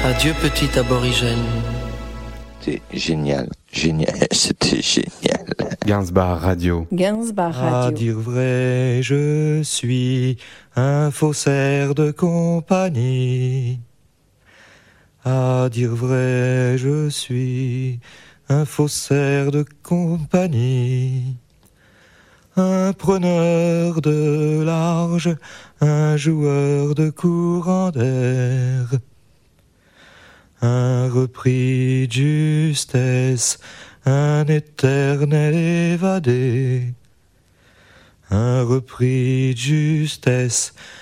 Adieu petit aborigène. C'était génial, c'était génial. Gainsbar Radio. Gainsbar Radio. À dire vrai, je suis un faussaire de compagnie. À dire vrai, je suis un faussaire de compagnie. Un preneur de large, un joueur de courant d'air. Un repris de justesse, un éternel évadé. Un repris de justesse,